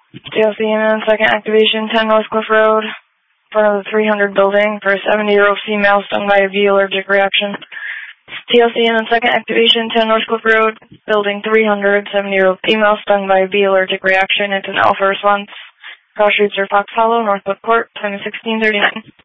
TLC and second activation, 10 North Cliff Road, in front of the 300 building for a 70-year-old female stung by a bee allergic reaction. TLC and second activation, 10 North Cliff Road, building 300, 70-year-old female stung by a bee allergic reaction. It's an alpha response. Cross streets are Fox Hollow, Northwood Court, time is 16:39.